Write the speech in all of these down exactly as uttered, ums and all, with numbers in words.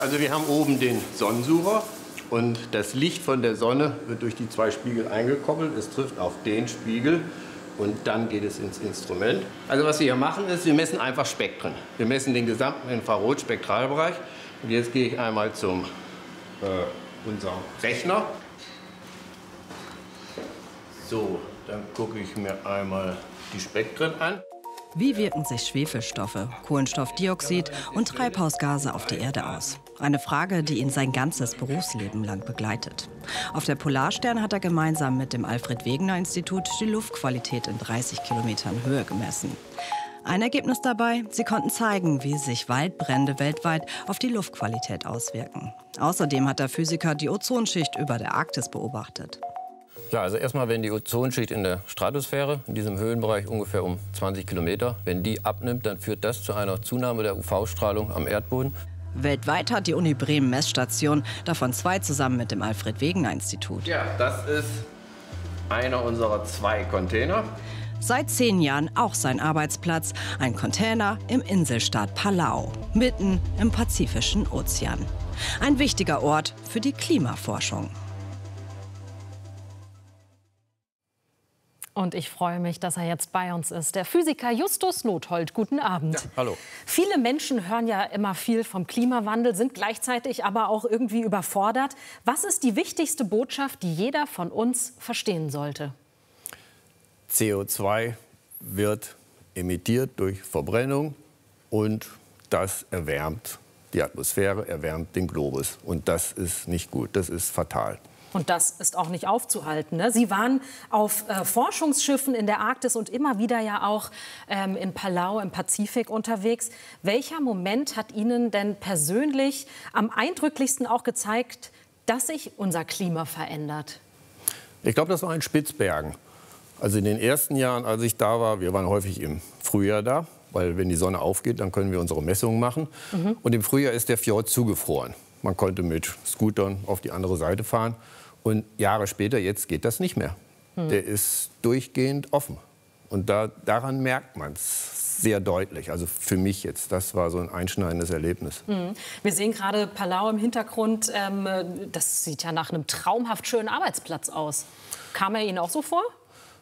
Also wir haben oben den Sonnensucher und das Licht von der Sonne wird durch die zwei Spiegel eingekoppelt. Es trifft auf den Spiegel und dann geht es ins Instrument. Also was wir hier machen ist, wir messen einfach Spektren. Wir messen den gesamten Infrarotspektralbereich. Und jetzt gehe ich einmal zum äh, unserem Rechner. So, dann gucke ich mir einmal die Spektren an. Wie wirken sich Schwefelstoffe, Kohlenstoffdioxid und Treibhausgase auf die Erde aus? Eine Frage, die ihn sein ganzes Berufsleben lang begleitet. Auf der Polarstern hat er gemeinsam mit dem Alfred-Wegener-Institut die Luftqualität in dreißig Kilometern Höhe gemessen. Ein Ergebnis dabei: Sie konnten zeigen, wie sich Waldbrände weltweit auf die Luftqualität auswirken. Außerdem hat der Physiker die Ozonschicht über der Arktis beobachtet. Ja, also erstmal, wenn die Ozonschicht in der Stratosphäre, in diesem Höhenbereich ungefähr um zwanzig Kilometer, wenn die abnimmt, dann führt das zu einer Zunahme der U V-Strahlung am Erdboden. Weltweit hat die Uni Bremen Messstationen, davon zwei zusammen mit dem Alfred-Wegener-Institut. Ja, das ist einer unserer zwei Container. Seit zehn Jahren auch sein Arbeitsplatz, ein Container im Inselstaat Palau, mitten im Pazifischen Ozean. Ein wichtiger Ort für die Klimaforschung. Und ich freue mich, dass er jetzt bei uns ist. Der Physiker Justus Nothold. Guten Abend. Ja, hallo. Viele Menschen hören ja immer viel vom Klimawandel, sind gleichzeitig aber auch irgendwie überfordert. Was ist die wichtigste Botschaft, die jeder von uns verstehen sollte? C O zwei wird emittiert durch Verbrennung und das erwärmt die Atmosphäre, erwärmt den Globus. Und das ist nicht gut, das ist fatal. Und das ist auch nicht aufzuhalten, ne? Sie waren auf äh, Forschungsschiffen in der Arktis und immer wieder ja auch ähm, in Palau im Pazifik unterwegs. Welcher Moment hat Ihnen denn persönlich am eindrücklichsten auch gezeigt, dass sich unser Klima verändert? Ich glaube, das war in Spitzbergen. Also in den ersten Jahren, als ich da war, wir waren häufig im Frühjahr da, weil wenn die Sonne aufgeht, dann können wir unsere Messungen machen. Mhm. Und im Frühjahr ist der Fjord zugefroren. Man konnte mit Scootern auf die andere Seite fahren. Und Jahre später, jetzt geht das nicht mehr. Hm. Der ist durchgehend offen. Und da, daran merkt man es sehr deutlich. Also für mich jetzt, das war so ein einschneidendes Erlebnis. Hm. Wir sehen gerade Palau im Hintergrund. Ähm, das sieht ja nach einem traumhaft schönen Arbeitsplatz aus. Kam er Ihnen auch so vor?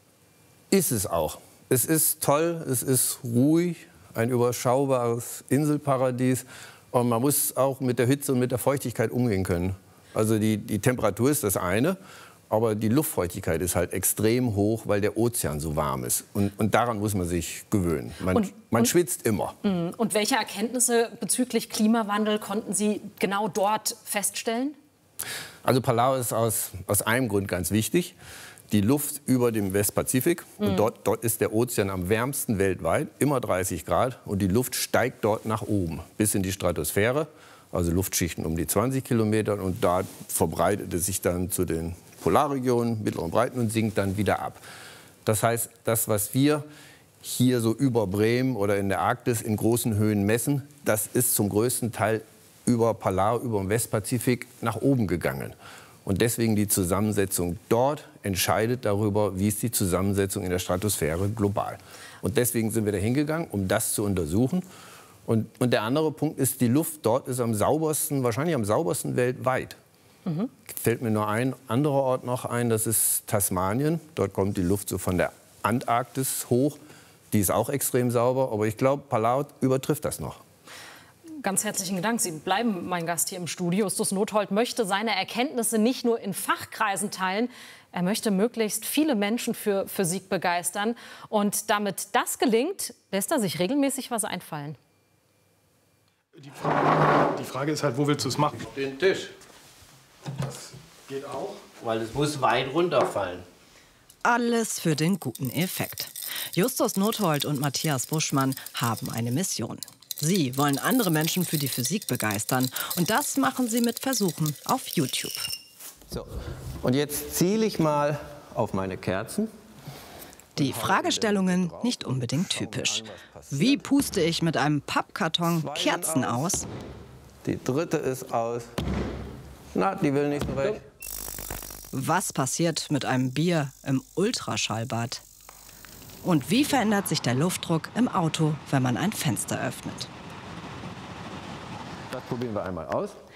Ist es auch. Es ist toll, es ist ruhig, ein überschaubares Inselparadies. Und man muss auch mit der Hitze und mit der Feuchtigkeit umgehen können. Also die, die Temperatur ist das eine, aber die Luftfeuchtigkeit ist halt extrem hoch, weil der Ozean so warm ist. Und, und daran muss man sich gewöhnen. Man, und, man und, schwitzt immer. Und welche Erkenntnisse bezüglich Klimawandel konnten Sie genau dort feststellen? Also Palau ist aus, aus einem Grund ganz wichtig. Die Luft über dem Westpazifik, und dort, dort ist der Ozean am wärmsten weltweit, immer dreißig Grad. Und die Luft steigt dort nach oben bis in die Stratosphäre. Also Luftschichten um die zwanzig Kilometer, und da verbreitet es sich dann zu den Polarregionen, mittleren Breiten, und sinkt dann wieder ab. Das heißt, das, was wir hier so über Bremen oder in der Arktis in großen Höhen messen, das ist zum größten Teil über Palau, über den Westpazifik nach oben gegangen. Und deswegen die Zusammensetzung dort entscheidet darüber, wie ist die Zusammensetzung in der Stratosphäre global. Und deswegen sind wir da hingegangen, um das zu untersuchen. Und, und der andere Punkt ist, die Luft dort ist am saubersten, wahrscheinlich am saubersten weltweit. Mhm. Fällt mir nur ein anderer Ort noch ein, das ist Tasmanien. Dort kommt die Luft so von der Antarktis hoch. Die ist auch extrem sauber, aber ich glaube, Palau übertrifft das noch. Ganz herzlichen Dank. Sie bleiben mein Gast hier im Studio. Justus Nothold möchte seine Erkenntnisse nicht nur in Fachkreisen teilen. Er möchte möglichst viele Menschen für Physik begeistern. Und damit das gelingt, lässt er sich regelmäßig was einfallen. Die Frage, die Frage ist halt, wo willst du es machen? Den Tisch. Das geht auch. Weil es muss weit runterfallen. Alles für den guten Effekt. Justus Nothold und Matthias Buschmann haben eine Mission. Sie wollen andere Menschen für die Physik begeistern. Und das machen sie mit Versuchen auf YouTube. So, und jetzt ziele ich mal auf meine Kerzen. Die Fragestellungen nicht unbedingt typisch. Wie puste ich mit einem Pappkarton Kerzen aus? Die dritte ist aus. Na, die will nicht so weg. Was passiert mit einem Bier im Ultraschallbad? Und wie verändert sich der Luftdruck im Auto, wenn man ein Fenster öffnet? Das probieren wir einmal aus.